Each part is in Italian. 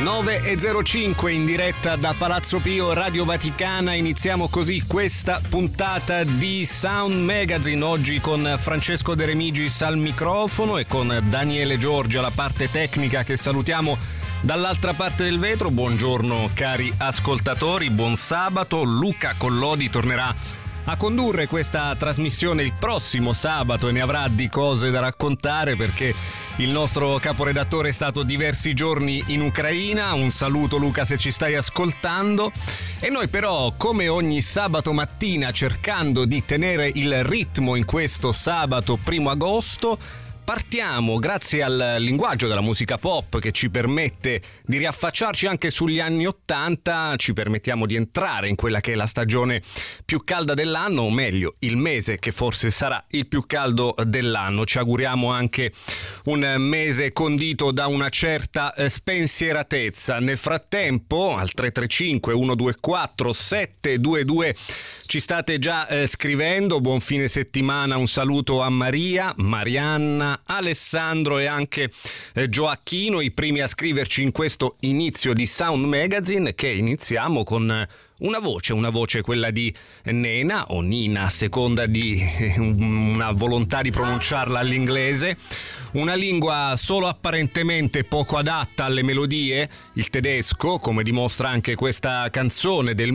9:05 in diretta da Palazzo Pio, Radio Vaticana. Iniziamo così questa puntata di Sound Magazine, oggi con Francesco De Remigis al microfono e con Daniele Giorgi alla parte tecnica, che salutiamo dall'altra parte del vetro. Buongiorno cari ascoltatori, buon sabato. Luca Collodi tornerà a condurre questa trasmissione il prossimo sabato e ne avrà di cose da raccontare, perché il nostro caporedattore è stato diversi giorni in Ucraina. Un saluto Luca se ci stai ascoltando. E noi però, come ogni sabato mattina, cercando di tenere il ritmo in questo sabato 1 agosto, partiamo grazie al linguaggio della musica pop che ci permette di riaffacciarci anche sugli anni '80, ci permettiamo di entrare in quella che è la stagione più calda dell'anno, o meglio, il mese che forse sarà il più caldo dell'anno. Ci auguriamo anche un mese condito da una certa spensieratezza. Nel frattempo, al 335 124 722 ci state già scrivendo. Buon fine settimana, un saluto a Maria, Marianna, Alessandro e anche Gioacchino, i primi a scriverci in questo inizio di Sound Magazine, che iniziamo con una voce, quella di Nena o Nina, a seconda di una volontà di pronunciarla all'inglese. Una lingua solo apparentemente poco adatta alle melodie, il tedesco, come dimostra anche questa canzone del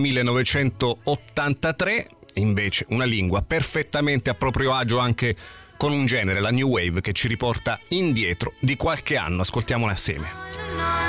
1983, invece una lingua perfettamente a proprio agio anche con un genere, la New Wave, che ci riporta indietro di qualche anno. Ascoltiamola assieme.